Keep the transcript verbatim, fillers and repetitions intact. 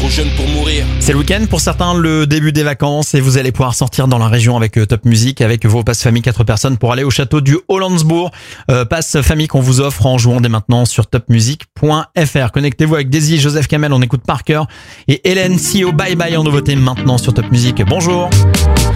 trop jeune pour mourir. C'est le week-end pour certains, le début des vacances, et vous allez pouvoir sortir dans la région avec Top Music, avec vos passes famille quatre personnes pour aller au château du Hollandsbourg. Euh, passe famille qu'on vous offre en jouant dès maintenant sur top music point f r. Connectez-vous avec Daisy, Joseph Kamel, on écoute Parker et Hélène C E O. Bye bye en nouveauté maintenant sur Top Music. Bonjour.